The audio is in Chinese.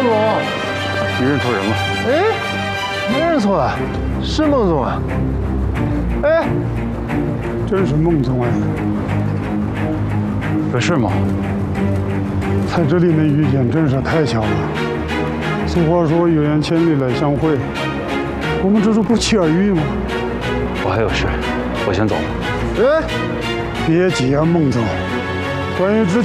总， 你认错人了。 哎，没认错啊，是孟总啊。哎， 真是孟总哎！ 有事吗？ 在这里能遇见，真是太巧了。俗话说有缘千里来相会，我们这是不期而遇吗？ 我还有事，我先走了。 哎， 别急啊，孟总。关于之前。